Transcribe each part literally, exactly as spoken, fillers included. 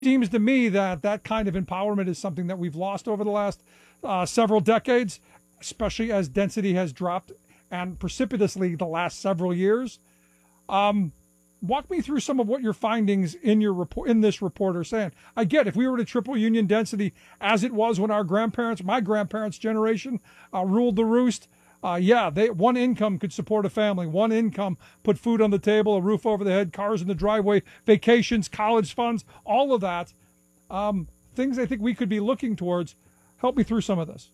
seems to me that that kind of empowerment is something that we've lost over the last uh, several decades, especially as density has dropped and precipitously the last several years. Um, walk me through some of what your findings in your report in this report are saying. I get if we were to triple union density as it was when our grandparents, my grandparents' generation, uh, ruled the roost. Uh, yeah, they one income could support a family. One income put food on the table, a roof over the head, cars in the driveway, vacations, college funds, all of that. Um, things I think we could be looking towards. Help me through some of this.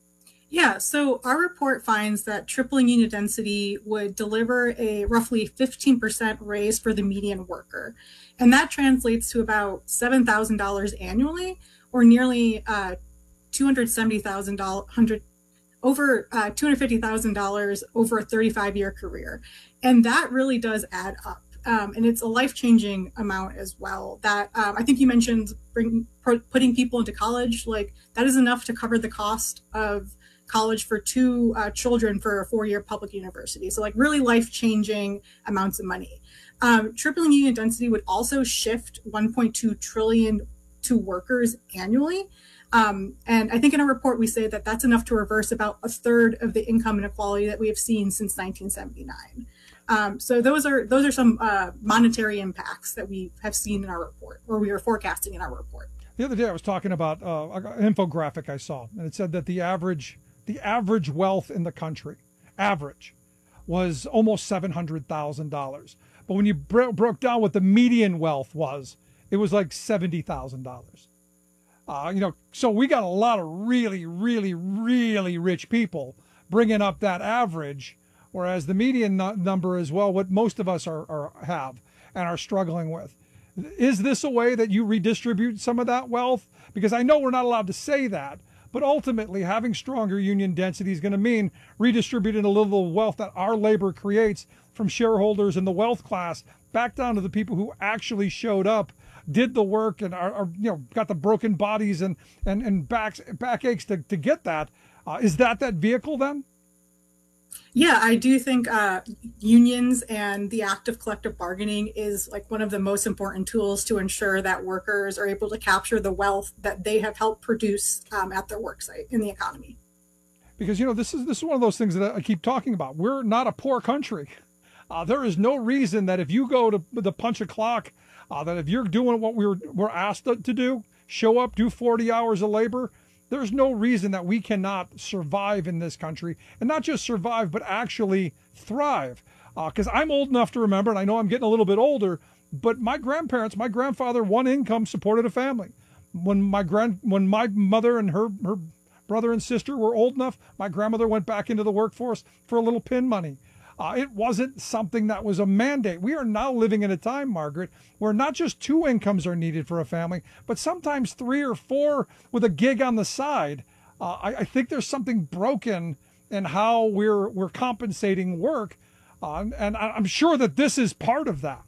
Yeah, so our report finds that tripling unit density would deliver a roughly fifteen percent raise for the median worker. And that translates to about seven thousand dollars annually, or nearly uh, two hundred seventy thousand dollars, over uh, two hundred fifty thousand dollars over a thirty-five year career. And that really does add up. Um, and it's a life-changing amount as well. That um, I think you mentioned bring, putting people into college, like that is enough to cover the cost of college for two uh, children for a four-year public university. So like really life-changing amounts of money. Um, tripling unit density would also shift one point two trillion to workers annually. Um, and I think in our report, we say that that's enough to reverse about a third of the income inequality that we have seen since nineteen seventy-nine. Um, so those are those are some uh, monetary impacts that we have seen in our report, or we are forecasting in our report. The other day I was talking about uh, an infographic I saw, and it said that the average the average wealth in the country, average, was almost seven hundred thousand dollars. But when you bro- broke down what the median wealth was, it was like seventy thousand dollars. Uh, you know, so we got a lot of really, really, really rich people bringing up that average, whereas the median no- number is, well, what most of us are, are have and are struggling with. Is this a way that you redistribute some of that wealth? Because I know we're not allowed to say that, but ultimately having stronger union density is going to mean redistributing a little wealth that our labor creates from shareholders and the wealth class back down to the people who actually showed up, did the work, and are, are you know got the broken bodies and and and backs backaches to to get that. Uh, is that that vehicle then? Yeah, I do think uh, unions and the act of collective bargaining is like one of the most important tools to ensure that workers are able to capture the wealth that they have helped produce um, at their work site in the economy. Because you know this is this is one of those things that I keep talking about. We're not a poor country. Uh, there is no reason that if you go to the punch a clock, uh, that if you're doing what we're we're asked to, to do, show up, do forty hours of labor, there's no reason that we cannot survive in this country, and not just survive, but actually thrive. Because uh, I'm old enough to remember, and I know I'm getting a little bit older, but my grandparents, my grandfather, one income supported a family. When my grand, when my mother and her her brother and sister were old enough, my grandmother went back into the workforce for a little pin money. Uh, it wasn't something that was a mandate. We are now living in a time, Margaret, where not just two incomes are needed for a family, but sometimes three or four with a gig on the side. Uh, I, I think there's something broken in how we're we're compensating work, uh, and I'm sure that this is part of that.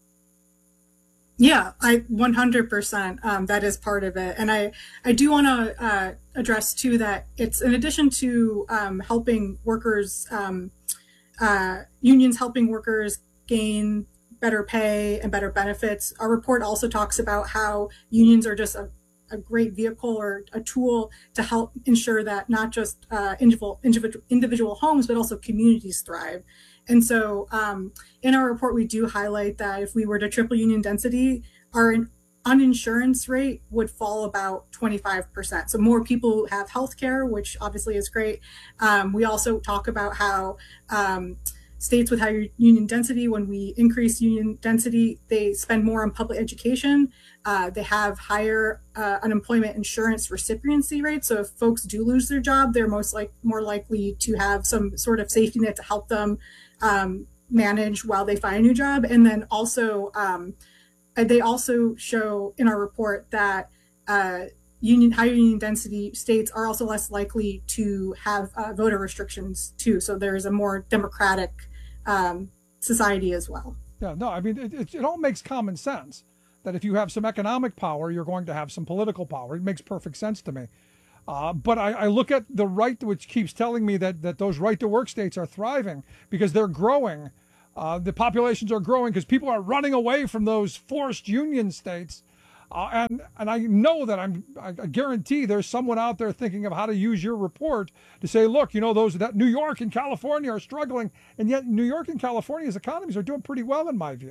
Yeah, I one hundred percent um, that is part of it. And I, I do want to uh, address too that it's in addition to um, helping workers, um, uh, unions helping workers gain better pay and better benefits. Our report also talks about how unions are just a, a great vehicle or a tool to help ensure that not just uh, individual, individual individual homes, but also communities thrive. And so um, in our report, we do highlight that if we were to triple union density, our uninsurance rate would fall about twenty-five percent. So more people have health care, which obviously is great. Um, we also talk about how um, states with higher union density, when we increase union density, they spend more on public education. Uh, they have higher uh, unemployment insurance recipiency rates. So if folks do lose their job, they're most like more likely to have some sort of safety net to help them um, manage while they find a new job. And then also, um, they also show in our report that uh, union higher union density states are also less likely to have uh, voter restrictions too. So there's a more democratic um, society as well. Yeah, no, I mean, it, it, it all makes common sense that if you have some economic power, you're going to have some political power. It makes perfect sense to me. Uh, but I, I look at the right, which keeps telling me that, that those right to work states are thriving because they're growing. Uh, the populations are growing because people are running away from those forced union states. Uh, and and I know that I'm I guarantee there's someone out there thinking of how to use your report to say, look, you know, those that New York and California are struggling, and yet New York and California's economies are doing pretty well in my view.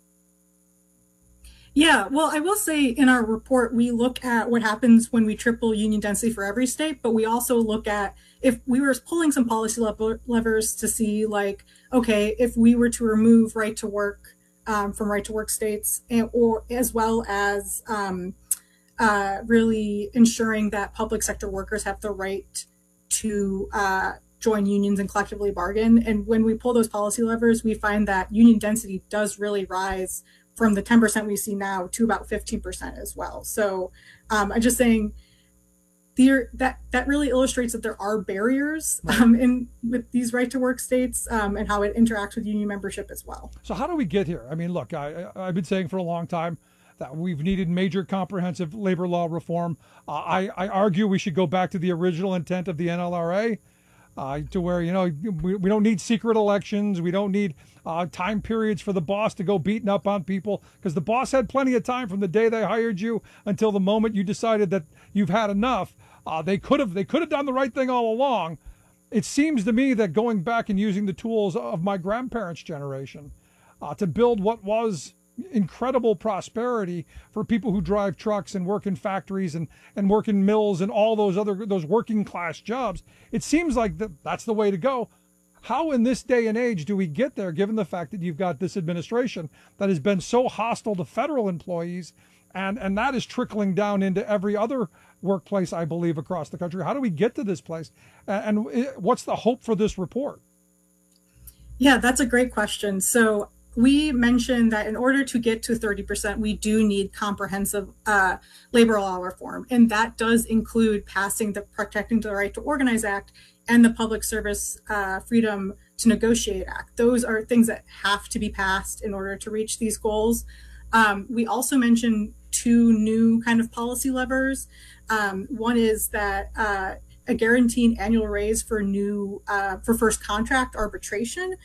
Yeah, well, I will say in our report, we look at what happens when we triple union density for every state, but we also look at if we were pulling some policy lever- levers to see, like, okay, if we were to remove right to work um, from right to work states, and, or as well as um, uh, really ensuring that public sector workers have the right to uh, join unions and collectively bargain. And when we pull those policy levers, we find that union density does really rise from the ten percent we see now to about fifteen percent as well. So um, I'm just saying there, that that really illustrates that there are barriers um, in with these right to work states um, and how it interacts with union membership as well. So how do we get here? I mean, look, I, I've been saying for a long time that we've needed major comprehensive labor law reform. Uh, I, I argue we should go back to the original intent of the N L R A. Uh, to where, you know, we, we don't need secret elections. We don't need uh, time periods for the boss to go beating up on people, because the boss had plenty of time from the day they hired you until the moment you decided that you've had enough. Uh, they could have they could have done the right thing all along. It seems to me that going back and using the tools of my grandparents' generation uh, to build what was incredible prosperity for people who drive trucks and work in factories and, and work in mills and all those other those working class jobs. It seems like that that's the way to go. How in this day and age do we get there, given the fact that you've got this administration that has been so hostile to federal employees, and, and that is trickling down into every other workplace, I believe, across the country? How do we get to this place? And, and what's the hope for this report? Yeah, that's a great question. So we mentioned that in order to get to thirty percent, we do need comprehensive uh, labor law reform. And that does include passing the Protecting the Right to Organize Act and the Public Service uh, Freedom to Negotiate Act. Those are things that have to be passed in order to reach these goals. Um, we also mentioned two new kind of policy levers. Um, one is that uh, a guaranteed annual raise for new, uh, for first contract arbitration.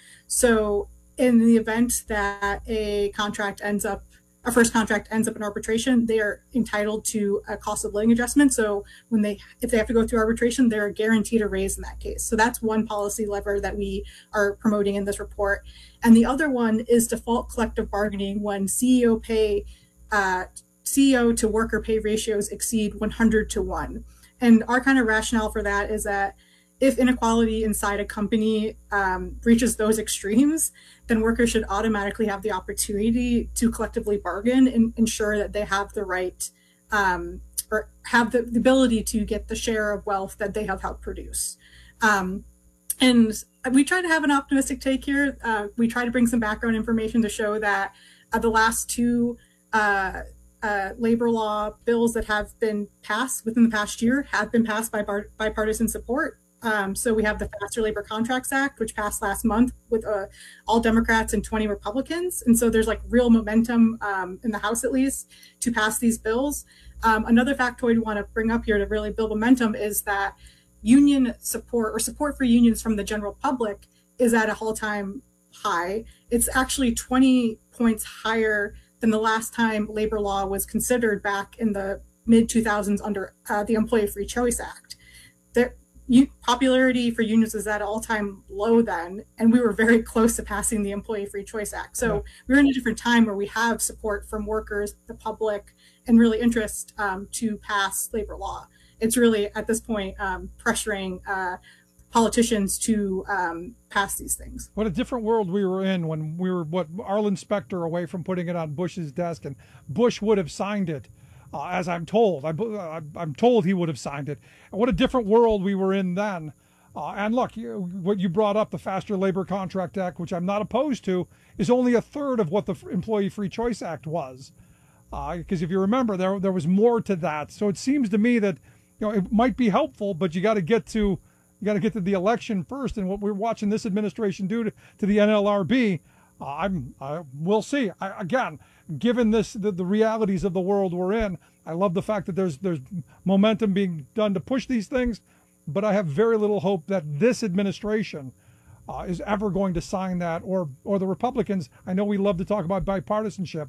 So in the event that a contract ends up, a first contract ends up in arbitration, they are entitled to a cost of living adjustment. So when they, if they have to go through arbitration, they're guaranteed a raise in that case. So that's one policy lever that we are promoting in this report. And the other one is default collective bargaining when C E O pay, uh, C E O to worker pay ratios exceed one hundred to one. And our kind of rationale for that is that if inequality inside a company um, reaches those extremes, then workers should automatically have the opportunity to collectively bargain and ensure that they have the right um, or have the, the ability to get the share of wealth that they have helped produce. Um, and we try to have an optimistic take here. Uh, we try to bring some background information to show that uh, the last two uh, uh, labor law bills that have been passed within the past year have been passed by bar- bipartisan support. Um, so we have the Faster Labor Contracts Act, which passed last month with uh, all Democrats and twenty Republicans. And so there's like real momentum um, in the House, at least, to pass these bills. Um, another factoid we want to bring up here to really build momentum is that union support or support for unions from the general public is at an all-time high. It's actually twenty points higher than the last time labor law was considered back in the mid two thousands under uh, the Employee Free Choice Act. There, popularity for unions is at an all-time low then, and we were very close to passing the Employee Free Choice Act. So yeah. We're in a different time where we have support from workers, the public, and really interest um, to pass labor law. It's really, at this point, um, pressuring uh, politicians to um, pass these things. What a different world we were in when we were, what, Arlen Specter away from putting it on Bush's desk, and Bush would have signed it. Uh, as I'm told, I, I'm told he would have signed it. And what a different world we were in then. Uh, and look, you, what you brought up, the Faster Labor Contract Act, which I'm not opposed to, is only a third of what the Employee Free Choice Act was. Because uh, if you remember, there there was more to that. So it seems to me that, you know, it might be helpful, but you got to get to you got to get to the election first. And what we're watching this administration do to, to the N L R B, uh, I'm I, we'll see. I, again. Given this, the, the realities of the world we're in, I love the fact that there's there's momentum being done to push these things, but I have very little hope that this administration uh, is ever going to sign that, or or the Republicans. I know we love to talk about bipartisanship,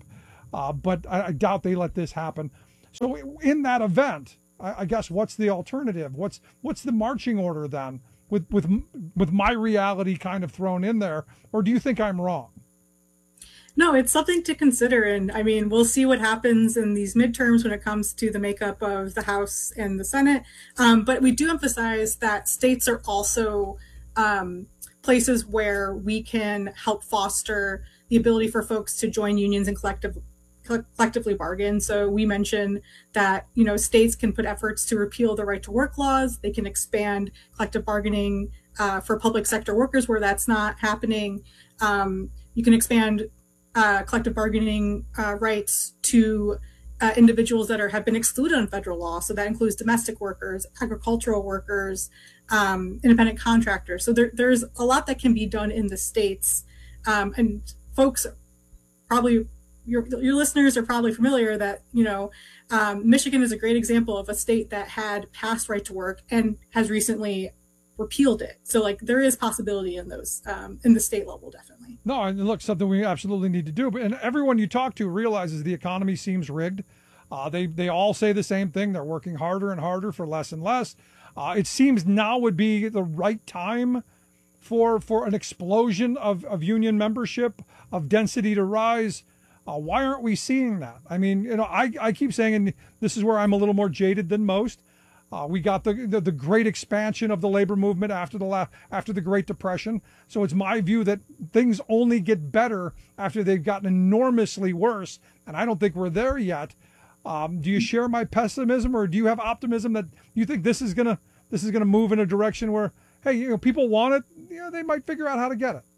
uh, but I, I doubt they let this happen. So in that event, I, I guess what's the alternative? What's what's the marching order then? With with with my reality kind of thrown in there, or do you think I'm wrong? No, it's something to consider. And I mean, we'll see what happens in these midterms when it comes to the makeup of the House and the Senate. Um, but we do emphasize that states are also um, places where we can help foster the ability for folks to join unions and collective, collectively bargain. So we mentioned that, you know, states can put efforts to repeal the right to work laws. They can expand collective bargaining uh, for public sector workers where that's not happening. Um, you can expand Uh, collective bargaining uh, rights to uh, individuals that are have been excluded on federal law. So that includes domestic workers, agricultural workers, um, independent contractors. So there, there's a lot that can be done in the states. Um, and folks, probably your your listeners are probably familiar that, you know, um, Michigan is a great example of a state that had passed right to work and has recently repealed it. So like there is possibility in those um, in the state level, definitely. No, and look, something we absolutely need to do. But and everyone you talk to realizes the economy seems rigged. Uh, they they all say the same thing. They're working harder and harder for less and less. Uh, it seems now would be the right time for for an explosion of, of union membership, of density to rise. Uh, why aren't we seeing that? I mean, you know, I, I keep saying, and this is where I'm a little more jaded than most. Uh, we got the, the the great expansion of the labor movement after the la- after the Great Depression. So it's my view that things only get better after they've gotten enormously worse, and I don't think we're there yet. Um, do you share my pessimism, or do you have optimism that you think this is gonna this is gonna move in a direction where, hey, you know, people want it, you know, they might figure out how to get it?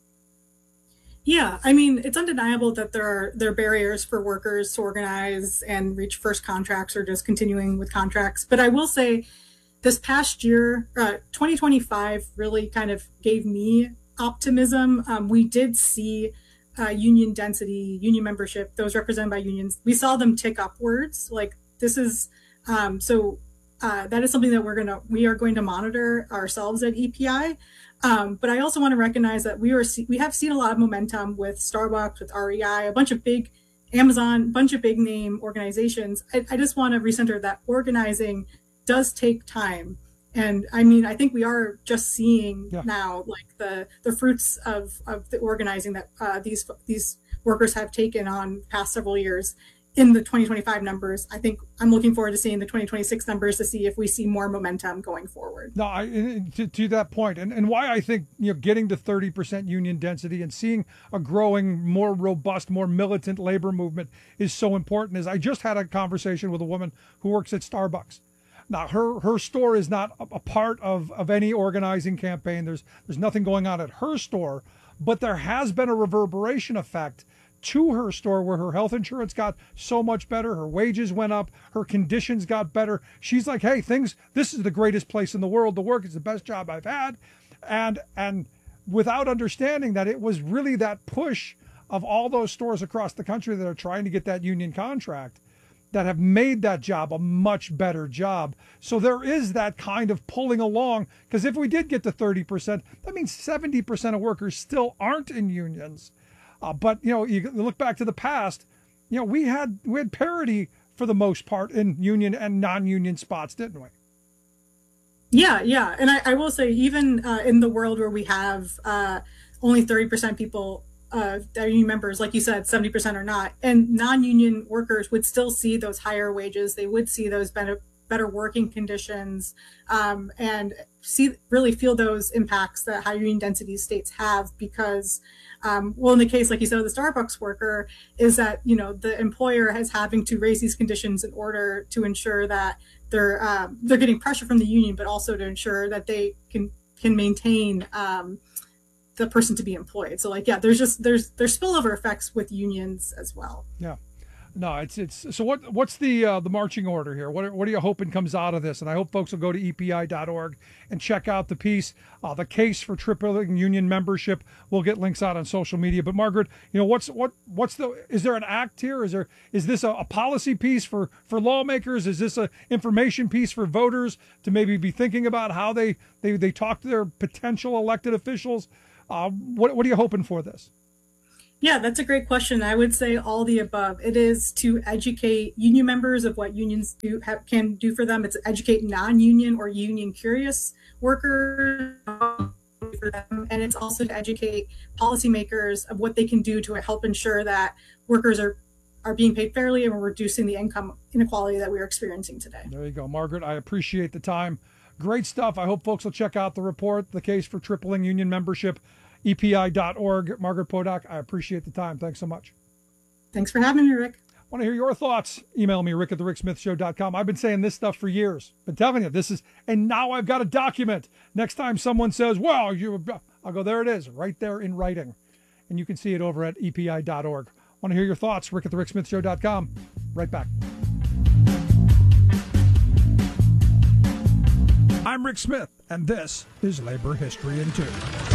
Yeah, I mean, it's undeniable that there are there are barriers for workers to organize and reach first contracts or just continuing with contracts. But I will say this past year, uh, twenty twenty-five really kind of gave me optimism. Um, we did see uh, union density, union membership, those represented by unions. We saw them tick upwards. Like this is, um, so uh, that is something that we're going to, we are going to monitor ourselves at E P I. Um, but I also want to recognize that we are we have seen a lot of momentum with Starbucks, with R E I, a bunch of big Amazon, a bunch of big name organizations. I, I just want to recenter that organizing does take time. And I mean, I think we are just seeing yeah. now like the the fruits of, of the organizing that uh, these these workers have taken on past several years in the twenty twenty-five numbers. I think I'm looking forward to seeing the twenty twenty-six numbers to see if we see more momentum going forward. No, I, to, to that point, and, and why I think, you know, getting to thirty percent union density and seeing a growing, more robust, more militant labor movement is so important is I just had a conversation with a woman who works at Starbucks. Now, her her store is not a, a part of, of any organizing campaign. There's there's nothing going on at her store, but there has been a reverberation effect to her store where her health insurance got so much better, her wages went up, her conditions got better. She's like, hey, things, this is the greatest place in the world to work. It's the best job I've had. And and without understanding that it was really that push of all those stores across the country that are trying to get that union contract that have made that job a much better job. So there is that kind of pulling along, because if we did get to thirty percent, that means seventy percent of workers still aren't in unions. Uh, but, you know, you look back to the past, you know, we had we had parity for the most part in union and non-union spots, didn't we? Yeah, yeah. And I, I will say, even uh, in the world where we have uh, only thirty percent people uh, that are union members, like you said, seventy percent are not, and non-union workers would still see those higher wages. They would see those better, better working conditions um, and see really feel those impacts that high union density states have because Um, well, in the case, like you said, of the Starbucks worker, is that, you know, the employer is having to raise these conditions in order to ensure that they're um, they're getting pressure from the union, but also to ensure that they can can maintain um, the person to be employed. So, like, yeah, there's just there's there's spillover effects with unions as well. Yeah. No, it's it's so what what's the uh, the marching order here? What are, what are you hoping comes out of this? And I hope folks will go to E P I dot org and check out the piece, uh, the case for tripling union membership. We'll get links out on social media. But Margaret, you know, what's what what's the is there an act here? Is there is this a, a policy piece for for lawmakers? Is this a information piece for voters to maybe be thinking about how they they they talk to their potential elected officials? Uh, what what are you hoping for this? Yeah, that's a great question. I would say all the above. It is to educate union members of what unions do have, can do for them. It's educate non-union or union curious workers for them, and it's also to educate policymakers of what they can do to help ensure that workers are are being paid fairly and we're reducing the income inequality that we're experiencing today. There you go, Margaret. I appreciate the time. Great stuff. I hope folks will check out the report, The Case for Tripling Union Membership, E P I dot org. Margaret Podak, I appreciate the time. Thanks so much. Thanks for having me, Rick. Want to hear your thoughts? Email me, rick at the rick smith show dot com. I've been saying this stuff for years. Been telling you, this is, and now I've got a document. Next time someone says, well, you, I'll go, there it is, right there in writing. And you can see it over at E P I dot org. Want to hear your thoughts? rick at the rick smith show dot com. Right back. I'm Rick Smith, and this is Labor History in Two.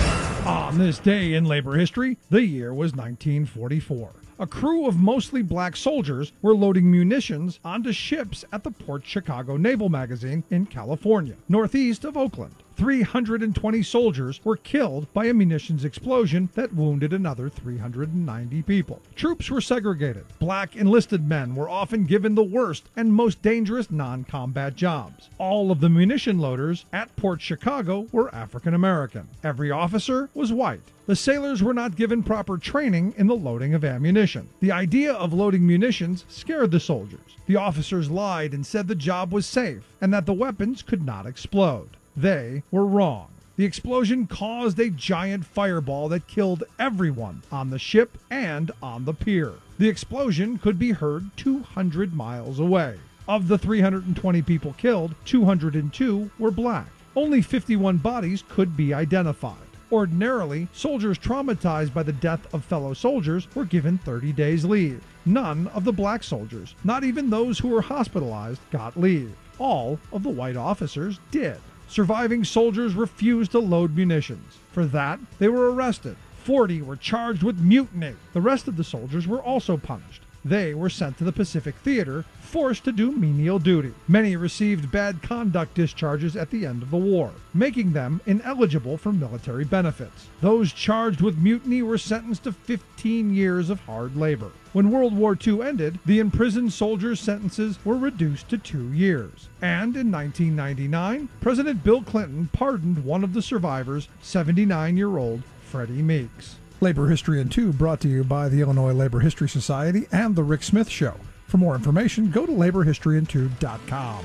On this day in labor history, the year was nineteen forty-four. A crew of mostly black soldiers were loading munitions onto ships at the Port Chicago Naval Magazine in California, northeast of Oakland. three hundred twenty soldiers were killed by a munitions explosion that wounded another three hundred ninety people. Troops were segregated. Black enlisted men were often given the worst and most dangerous non-combat jobs. All of the munition loaders at Port Chicago were African American. Every officer was white. The sailors were not given proper training in the loading of ammunition. The idea of loading munitions scared the soldiers. The officers lied and said the job was safe and that the weapons could not explode. They were wrong. The explosion caused a giant fireball that killed everyone on the ship and on the pier. The explosion could be heard two hundred miles away. Of the three hundred twenty people killed, two hundred two were black. Only fifty-one bodies could be identified. Ordinarily, soldiers traumatized by the death of fellow soldiers were given thirty days leave. None of the black soldiers, not even those who were hospitalized, got leave. All of the white officers did. Surviving soldiers refused to load munitions. For that, they were arrested. forty were charged with mutiny. The rest of the soldiers were also punished. They were sent to the Pacific Theater, forced to do menial duty. Many received bad conduct discharges at the end of the war, making them ineligible for military benefits. Those charged with mutiny were sentenced to fifteen years of hard labor. When World War Two ended, the imprisoned soldiers' sentences were reduced to two years. And in nineteen ninety-nine, President Bill Clinton pardoned one of the survivors, seventy-nine-year-old Freddie Meeks. Labor History in Two brought to you by the Illinois Labor History Society and The Rick Smith Show. For more information, go to labor history in two dot com.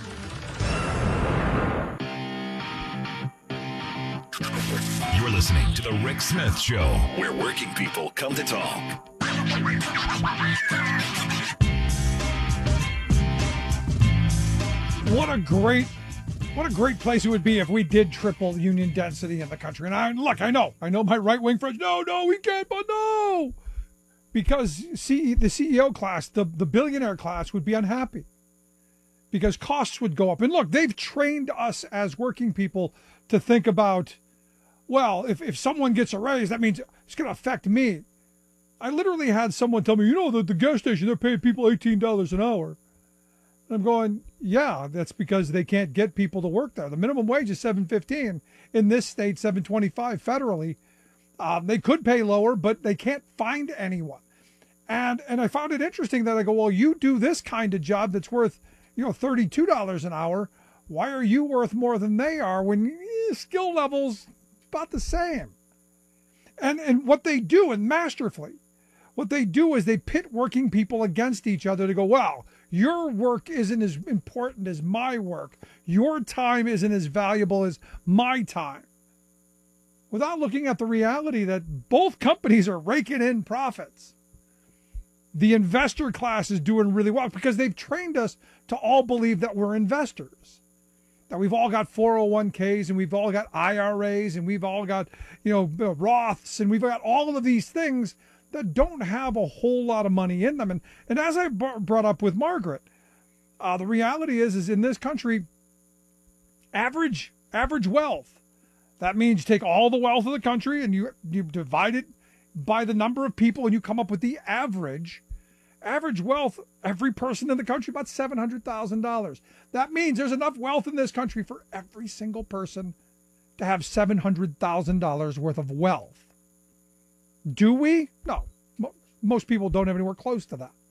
You're listening to The Rick Smith Show, where working people come to talk. What a great What a great place it would be if we did triple union density in the country. And I look, I know, I know my right-wing friends, no, no, we can't, but no. Because C, the C E O class, the, the billionaire class would be unhappy. Because costs would go up. And look, they've trained us as working people to think about, well, if, if someone gets a raise, that means it's going to affect me. I literally had someone tell me, you know, the, the gas station, they're paying people eighteen dollars an hour. I'm going, yeah, that's because they can't get people to work there. The minimum wage is seven fifteen in this state, seven twenty-five federally. Uh, they could pay lower, but they can't find anyone. And and I found it interesting that I go, well, you do this kind of job that's worth, you know, thirty-two dollars an hour. Why are you worth more than they are when eh, skill level's about the same? And and what they do, and masterfully, what they do is they pit working people against each other to go, well, your work isn't as important as my work. Your time isn't as valuable as my time. Without looking at the reality that both companies are raking in profits. The investor class is doing really well because they've trained us to all believe that we're investors. That we've all got four oh one k's and we've all got I R As and we've all got, you know, Roths and we've got all of these things that don't have a whole lot of money in them. And and as I b- brought up with Margaret, uh, the reality is, is in this country, average average wealth, that means you take all the wealth of the country and you, you divide it by the number of people and you come up with the average. Average wealth, every person in the country, about seven hundred thousand dollars. That means there's enough wealth in this country for every single person to have seven hundred thousand dollars worth of wealth. Do we? No, most people don't have anywhere close to that.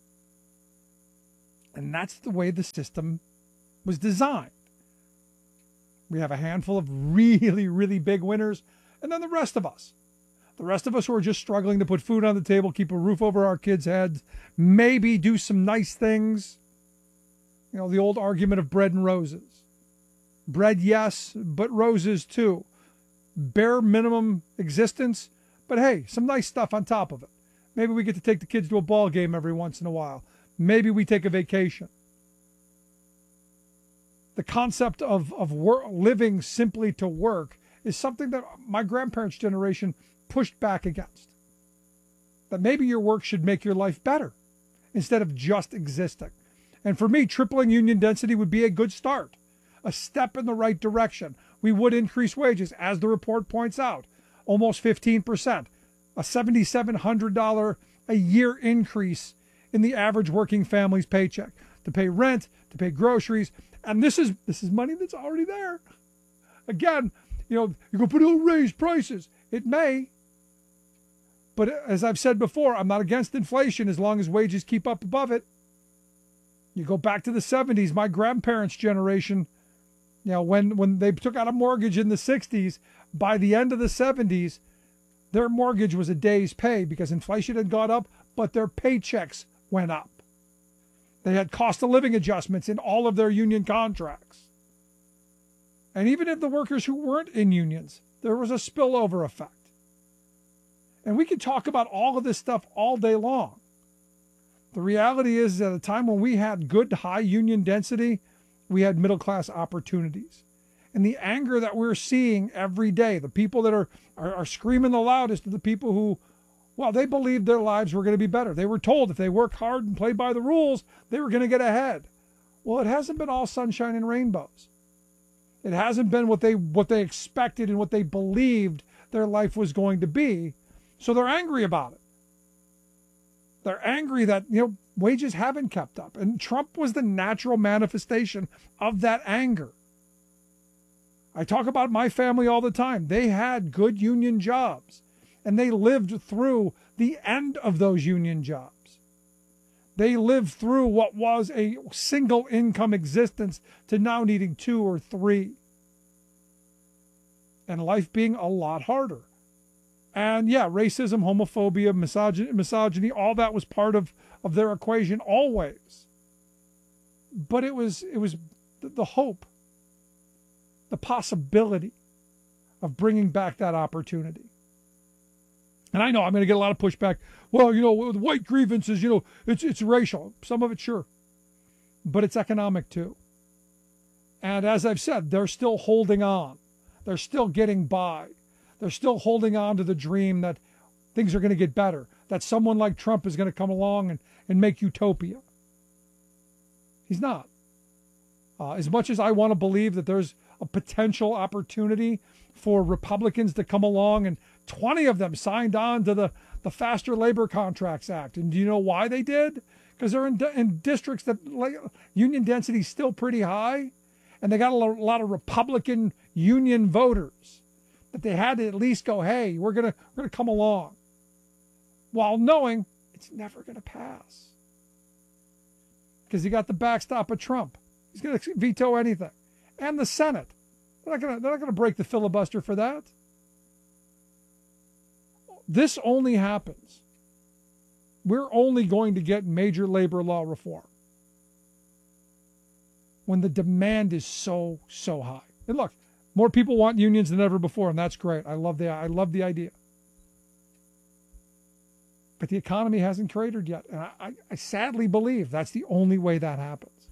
And that's the way the system was designed. We have a handful of really, really big winners, and then the rest of us. The rest of us who are just struggling to put food on the table, keep a roof over our kids' heads, maybe do some nice things. You know, the old argument of bread and roses. Bread, yes, but roses too. Bare minimum existence, but hey, some nice stuff on top of it. Maybe we get to take the kids to a ball game every once in a while. Maybe we take a vacation. The concept of, of work, living simply to work is something that my grandparents' generation pushed back against. That maybe your work should make your life better instead of just existing. And for me, tripling union density would be a good start, a step in the right direction. We would increase wages, as the report points out, almost fifteen percent, a seven thousand seven hundred dollars a year increase in the average working family's paycheck to pay rent, to pay groceries. And this is this is money that's already there. Again, you know, you're going to put, it'll raise prices. It may. But as I've said before, I'm not against inflation as long as wages keep up above it. You go back to the seventies, my grandparents' generation, you know, when, when they took out a mortgage in the sixties, by the end of the seventies, their mortgage was a day's pay because inflation had gone up, but their paychecks went up. They had cost of living adjustments in all of their union contracts. And even if the workers who weren't in unions, there was a spillover effect. And we could talk about all of this stuff all day long. The reality is, at a time when we had good high union density, we had middle-class opportunities. And the anger that we're seeing every day, the people that are, are, are screaming the loudest are the people who, well, they believed their lives were going to be better. They were told if they work hard and play by the rules, they were going to get ahead. Well, it hasn't been all sunshine and rainbows. It hasn't been what they what they expected and what they believed their life was going to be. So they're angry about it. They're angry that, you know, wages haven't kept up. And Trump was the natural manifestation of that anger. I talk about my family all the time. They had good union jobs, and they lived through the end of those union jobs. They lived through what was a single income existence to now needing two or three. And life being a lot harder. And yeah, racism, homophobia, misogyny, misogyny, all that was part of, of their equation always. But it was it was the hope, the possibility of bringing back that opportunity. And I know I'm going to get a lot of pushback. Well, you know, with white grievances, you know, it's it's racial. Some of it, sure. But it's economic too. And as I've said, they're still holding on. They're still getting by. They're still holding on to the dream that things are going to get better, that someone like Trump is going to come along and, and make utopia. He's not. Uh, as much as I want to believe that there's a potential opportunity for Republicans to come along, and twenty of them signed on to the, the Faster Labor Contracts Act. And do you know why they did? Because they're in, in districts that like, union density is still pretty high, and they got a lot of Republican union voters. That they had to at least go, hey, we're gonna we're gonna come along, while knowing it's never gonna pass. Because you got the backstop of Trump. He's gonna veto anything. And the Senate. They're not gonna they're not gonna break the filibuster for that. This only happens. We're only going to get major labor law reform when the demand is so, so high. And look, more people want unions than ever before, and that's great. I love the I love the idea. But the economy hasn't cratered yet. And I, I, I sadly believe that's the only way that happens.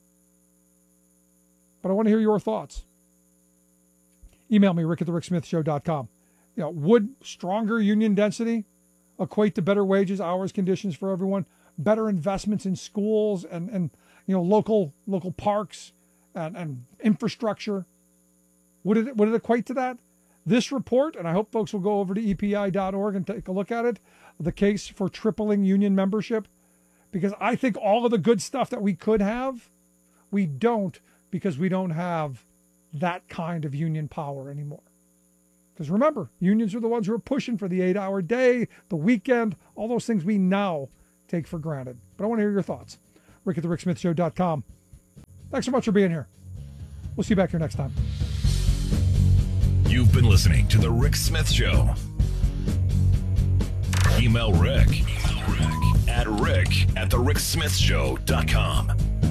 But I want to hear your thoughts. Email me, rick at the rick smith show dot com. You know, would stronger union density equate to better wages, hours, conditions for everyone, better investments in schools and, and you know, local local parks and, and infrastructure? Would it, would it equate to that? This report, and I hope folks will go over to E P I dot org and take a look at it, the case for tripling union membership, because I think all of the good stuff that we could have, we don't, because we don't have that kind of union power anymore. Because remember, unions are the ones who are pushing for the eight-hour day, the weekend, all those things we now take for granted. But I want to hear your thoughts. Rick at the Rick Smith Show dot com. Thanks so much for being here. We'll see you back here next time. You've been listening to The Rick Smith Show. Email Rick, Email Rick at rick at the rick smith show dot com.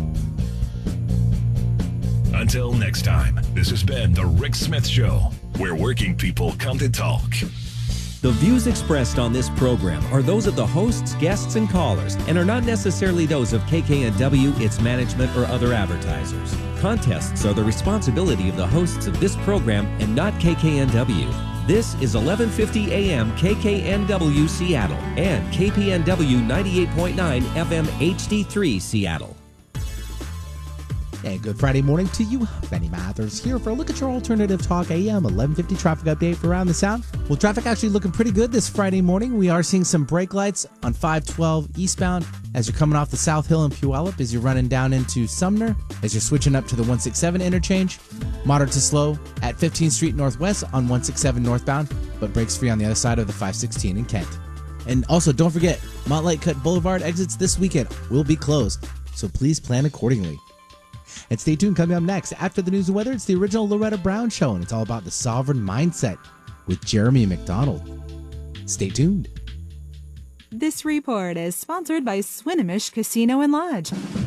Until next time, this has been The Rick Smith Show, where working people come to talk. The views expressed on this program are those of the hosts, guests, and callers, and are not necessarily those of K K N W, its management, or other advertisers. Contests are the responsibility of the hosts of this program and not K K N W. This is eleven fifty A M K K N W Seattle and K P N W ninety-eight point nine F M H D three Seattle. And good Friday morning to you. Benny Mathers here for a look at your alternative talk A M eleven fifty traffic update for around the Sound. Well, traffic actually looking pretty good this Friday morning. We are seeing some brake lights on five twelve eastbound as you're coming off the South Hill in Puyallup, as you're running down into Sumner, as you're switching up to the one sixty-seven interchange. Moderate to slow at fifteenth Street Northwest on one sixty-seven northbound, but brakes free on the other side of the five sixteen in Kent. And also, don't forget, Montlake Cut Boulevard exits this weekend will be closed, so please plan accordingly. And stay tuned, coming up next, after the news and weather, it's the original Loretta Brown Show, and it's all about the sovereign mindset with Jeremy McDonald. Stay tuned. This report is sponsored by Swinomish Casino and Lodge.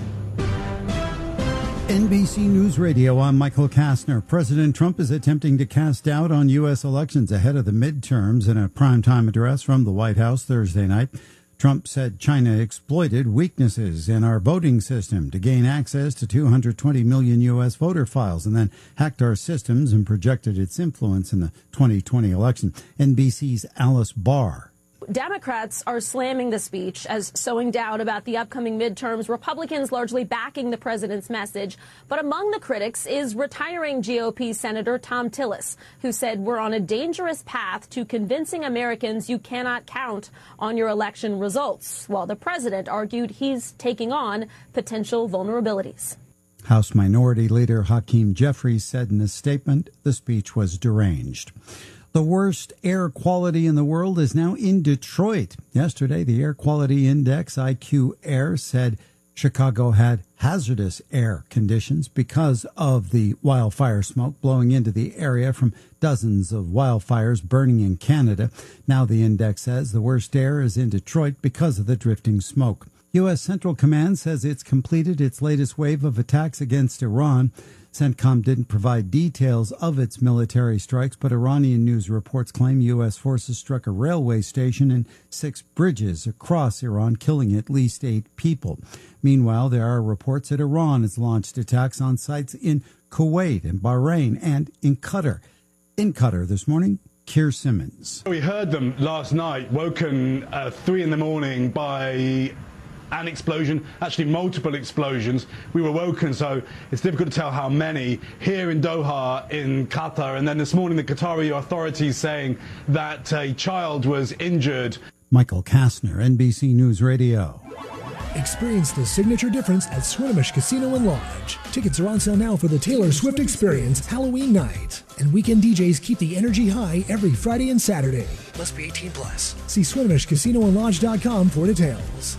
N B C News Radio, I'm Michael Kastner. President Trump is attempting to cast doubt on U S elections ahead of the midterms. In a primetime address from the White House Thursday night, Trump said China exploited weaknesses in our voting system to gain access to two hundred twenty million U S voter files and then hacked our systems and projected its influence in the twenty twenty election. N B C's Alice Barr. Democrats are slamming the speech as sowing doubt about the upcoming midterms. Republicans largely backing the president's message. But among the critics is retiring G O P Senator Thom Tillis, who said we're on a dangerous path to convincing Americans you cannot count on your election results, while the president argued he's taking on potential vulnerabilities. House Minority Leader Hakeem Jeffries said in a statement the speech was deranged. The worst air quality in the world is now in Detroit. Yesterday, the Air Quality Index, I Q Air, said Chicago had hazardous air conditions because of the wildfire smoke blowing into the area from dozens of wildfires burning in Canada. Now the index says the worst air is in Detroit because of the drifting smoke. U S Central Command says it's completed its latest wave of attacks against Iran. CENTCOM didn't provide details of its military strikes, but Iranian news reports claim U S forces struck a railway station and six bridges across Iran, killing at least eight people. Meanwhile, there are reports that Iran has launched attacks on sites in Kuwait and Bahrain and in Qatar. In Qatar this morning, Keir Simmons. We heard them last night, woken at three in the morning by an explosion, actually multiple explosions. We were woken, so it's difficult to tell how many, here in Doha in Qatar. And then this morning the Qatari authorities saying that a child was injured. Michael Kastner, N B C News Radio. Experience the signature difference at Swinomish Casino and Lodge. Tickets are on sale now for the Taylor Swift Experience Halloween night. And weekend D Js keep the energy high every Friday and Saturday. Must be eighteen plus. See Swinomish Casino and Lodge dot com for details.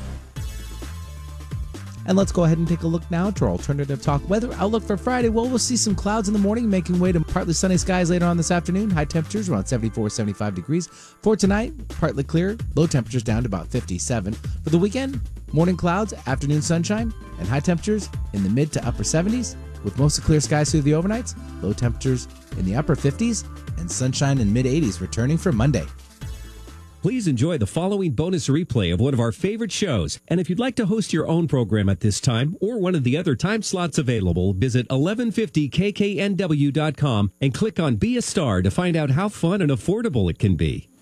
And let's go ahead and take a look now to our alternative talk weather outlook for Friday. Well, we'll see some clouds in the morning, making way to partly sunny skies later on this afternoon. High temperatures around seventy-four, seventy-five degrees. For tonight, partly clear. Low temperatures down to about fifty-seven. For the weekend, morning clouds, afternoon sunshine, and high temperatures in the mid to upper seventies, with mostly clear skies through the overnights. Low temperatures in the upper fifties, and sunshine in mid eighties returning for Monday. Please enjoy the following bonus replay of one of our favorite shows. And if you'd like to host your own program at this time or one of the other time slots available, visit eleven fifty K K N W dot com and click on Be a Star to find out how fun and affordable it can be.